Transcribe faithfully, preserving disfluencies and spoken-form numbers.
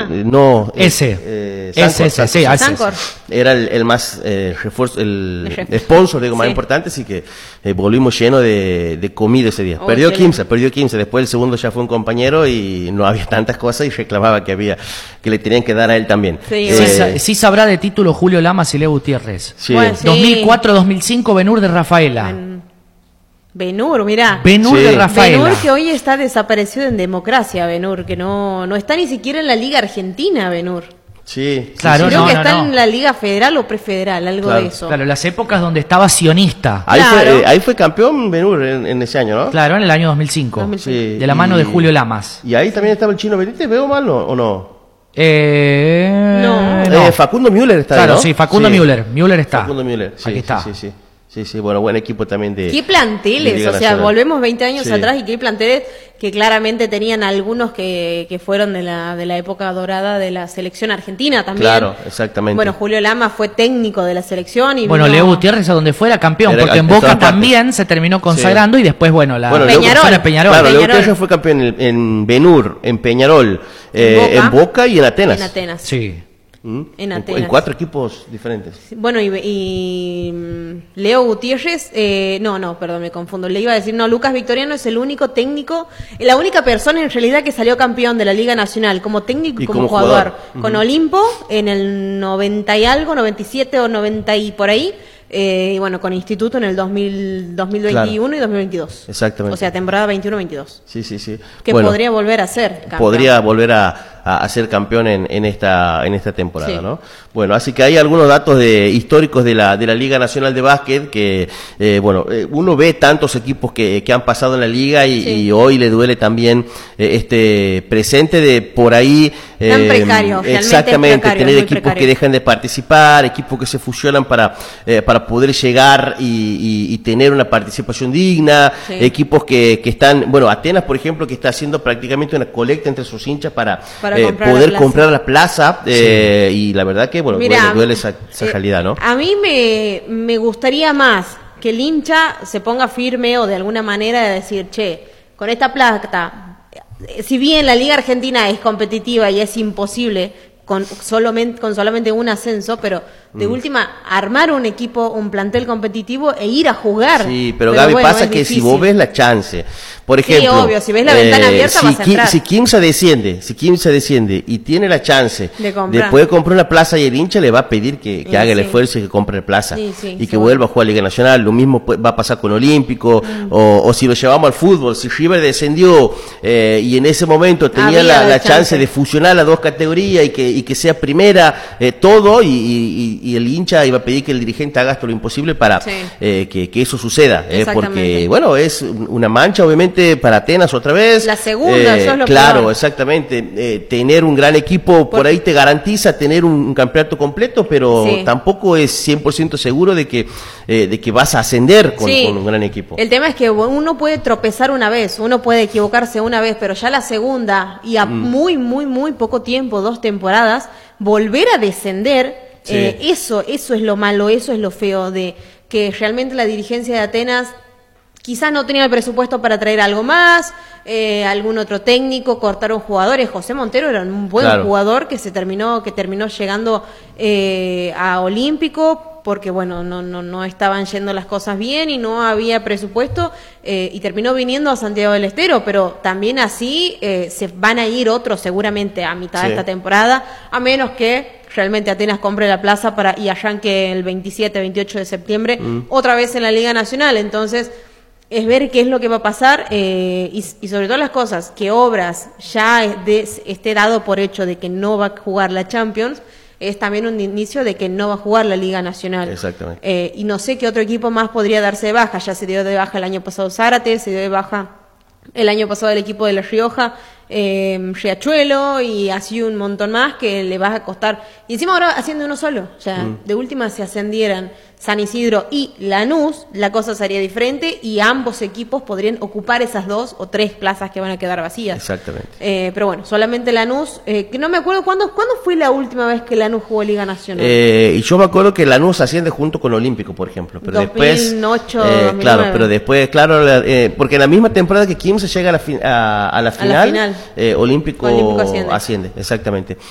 Lama? Eh, no. Ese. Eh, ese, ese, sí, ese. Sancor. Era el, el más eh, refuerzo, el, El el sponsor, digo, más sí. importante, así que eh, volvimos lleno de, de comida ese día. Oh, perdió excelente. quince, perdió quince. Después el segundo ya fue un compañero y no había tantas cosas y reclamaba que había, que le tenían que dar a él también. Sí, Sí, Eh, sa- sí sabrá de título Julio Lamas y Leo Gutiérrez. sí. Bueno, sí. dos mil cuatro dos mil cinco, Benur de Rafaela. Ben- Benur, mirá. Benur Sí. de Rafaela. Benur que hoy está desaparecido en democracia, Benur, que no, no está ni siquiera en la Liga Argentina, Benur. Sí, sí, Claro, sí. Creo no, que no, está no. en la Liga Federal o Prefederal, algo Claro, de eso. Claro, las épocas donde estaba sionista. Ahí, Claro. fue, eh, ahí fue campeón Benur en, en ese año, ¿no? Claro, en el año dos mil cinco. dos mil cinco. Sí, De la mano y- de Julio Lamas. Y ahí también estaba el Chino Benítez, ¿veo mal no, o no? Eh, No. no. Eh, Facundo Müller está ahí, Claro, ¿no? sí, Facundo Müller. Müller está. Facundo Müller, sí, Aquí sí, está. Sí, sí, sí, sí, bueno, buen equipo también de... ¿Qué de planteles? Liga O sea, Nacional. volvemos veinte años Sí. atrás y qué planteles que claramente tenían algunos que, que fueron de la, de la época dorada de la selección argentina también. Claro, exactamente. Bueno, Julio Lama fue técnico de la selección y Bueno, vino- Leo Gutiérrez a donde fuera campeón, Era porque en en todas Boca partes. también se terminó consagrando y después, bueno, la Bueno, Leo- Peñarol. Peñarol. Peñarol. Claro, Leo Peñarol. Gutiérrez fue campeón en, en Benur, en Peñarol, eh, Boca. en Boca y en Atenas. en Atenas. Sí. ¿Mm? En En, Atenas. en cuatro equipos diferentes. Bueno, y, y, mm, Leo Gutiérrez, eh, no, no, perdón, me confundo. Le iba a decir, no, Lucas Victoriano es el único técnico, eh, la única persona en realidad que salió campeón de la Liga Nacional como técnico y, Y como, como jugador. jugador. Con Olimpo en el noventa y algo, noventa y siete o noventa y por ahí. Eh, y bueno, con Instituto en el dos mil, dos mil veintiuno Claro. y dos mil veintidós. Exactamente. O sea, temporada veintiuno veintidós. Sí, sí, sí. Que Bueno, podría volver a ser campeón. podría volver a, a, a ser campeón en, en esta en esta temporada, Sí. ¿no? Bueno, así que hay algunos datos de históricos de la de la Liga Nacional de Básquet que, eh, bueno, eh, uno ve tantos equipos que, que han pasado en la liga y, Sí. y hoy le duele también eh, este presente de por ahí. Tan precario, realmente es exactamente, precario, tener es muy equipos precario. que dejan de participar, equipos que se fusionan para eh, para poder llegar y, y- y tener una participación digna, Sí. equipos que, que están, bueno, Atenas, por ejemplo, que está haciendo prácticamente una colecta entre sus hinchas para, Para eh, comprar la poder plaza. comprar la plaza, eh, y la verdad que, bueno, Mirá, duele, duele esa, esa eh, realidad, ¿no? A mí me, me gustaría más que el hincha se ponga firme o de alguna manera de decir, che, con esta plata, eh, si bien la Liga Argentina es competitiva y es imposible con solamente, con solamente un ascenso, pero de última, armar un equipo, un plantel competitivo e ir a jugar. Sí, pero, Gaby, bueno, pasa es que si difícil. vos ves la chance, por Sí, ejemplo, obvio, si ves la ventana abierta si, vas a Qui- entrar. si Quimsa desciende, si Quimsa desciende y tiene la chance De comprar. poder comprar una plaza y el hincha le va a pedir que, que Sí, haga el sí. esfuerzo y que compre la plaza Sí, sí, y que seguro. vuelva a jugar Liga Nacional. Lo mismo pu- va a pasar con Olímpico, Mm. o, o si lo llevamos al fútbol, si River descendió eh, y en ese momento tenía Había la, la la chance chance. de fusionar las dos categorías y que, y que sea primera, eh, todo, y, y- y el hincha iba a pedir que el dirigente haga hasta lo imposible para Sí. eh, que, que eso suceda, eh, porque Exactamente. bueno, es un- una mancha obviamente para Atenas otra vez. La segunda, eso es lo Claro, peor. exactamente. Eh, tener un gran equipo por, Por- ahí te garantiza tener un, un campeonato completo, pero Sí. tampoco es cien por ciento seguro de que eh, de que vas a ascender con, Sí. con un gran equipo. El tema es que uno puede tropezar una vez, uno puede equivocarse una vez, pero ya la segunda y a Mm. muy, muy, muy poco tiempo, dos temporadas, volver a descender, Sí. eh, eso, eso es lo malo, eso es lo feo de que realmente la dirigencia de Atenas quizás no tenía el presupuesto para traer algo más, eh, algún otro técnico, cortaron jugadores. José Montero era un buen Claro. jugador que se terminó, que terminó llegando eh, a Olímpico porque bueno, no, no, no estaban yendo las cosas bien y no había presupuesto, eh, y terminó viniendo a Santiago del Estero, pero también así eh, se van a ir otros seguramente a mitad Sí. de esta temporada, a menos que realmente Atenas compre la plaza para y arranque el veintisiete, veintiocho de septiembre Mm. otra vez en la Liga Nacional. Entonces es ver qué es lo que va a pasar, eh, y, y sobre todo las cosas, que Obras ya es de- esté dado por hecho de que no va a jugar la Champions, es también un inicio de que no va a jugar la Liga Nacional. Exactamente. Eh, y no sé qué otro equipo más podría darse de baja. Ya se dio de baja el año pasado Zárate, se dio de baja el año pasado el equipo de La Rioja, eh, Riachuelo, y así un montón más que le va a costar. Y encima ahora haciendo uno solo. O sea, Mm. de última se ascendieran San Isidro y Lanús, la cosa sería diferente y ambos equipos podrían ocupar esas dos o tres plazas que van a quedar vacías. Exactamente. Eh, pero bueno, solamente Lanús, eh, que no me acuerdo cuándo, ¿cuándo fue la última vez que Lanús jugó Liga Nacional? Eh, y yo me acuerdo que Lanús asciende junto con Olímpico, por ejemplo, pero dos mil ocho, después, eh, dos mil claro, nueve. pero después, claro, la- eh, porque en la misma temporada que Kim se llega a la, fi- a, a la final, final. eh, Olímpico, Olímpico asciende. asciende, exactamente.